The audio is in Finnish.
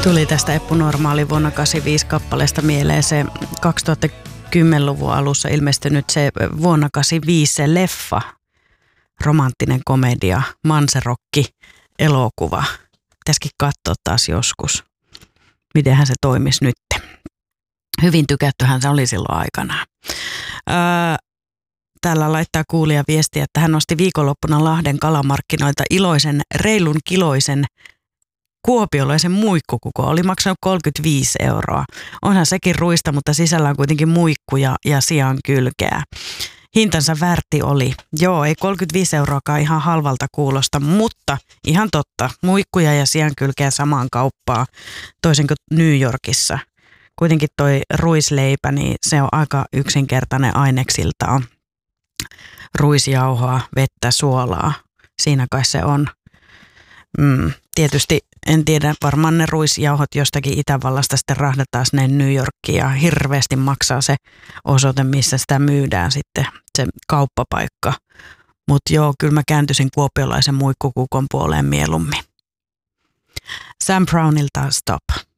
Tuli tästä Eppu Normaali vuonna 1985 kappaleesta mieleen se 2010-luvun alussa ilmestynyt se vuonna 1985 se leffa, romanttinen komedia, manserokki, elokuva. Pitäisikin katsoa taas joskus, mitenhän se toimisi nyt. Hyvin tykättyhän se oli silloin aikanaan. Täällä laittaa kuulija viestiä, että hän nosti viikonloppuna Lahden kalamarkkinoilta iloisen, reilun kiloisen kuopiolaisen muikkukuko. Oli maksanut 35 €. Onhan sekin ruista, mutta sisällä on kuitenkin muikkuja ja sian kylkeä. Hintansa väärti oli. Joo, ei 35 € ihan halvalta kuulosta, mutta ihan totta. Muikkuja ja sian kylkeä samaan kauppaan, toisin kuin New Yorkissa. Kuitenkin toi ruisleipä, niin se on aika yksinkertainen aineksiltaan. Ruisjauhoa, vettä, suolaa. Siinä kai se on. Tietysti en tiedä, varmaan ne ruisjauhot jostakin Itävallasta sitten rahdataan sinne New Yorkiin ja hirveästi maksaa se osoite, missä sitä myydään sitten, se kauppapaikka. Mutta joo, kyllä mä kääntyisin kuopiolaisen muikkukukon puoleen mieluummin. Sam Brownilta Stop.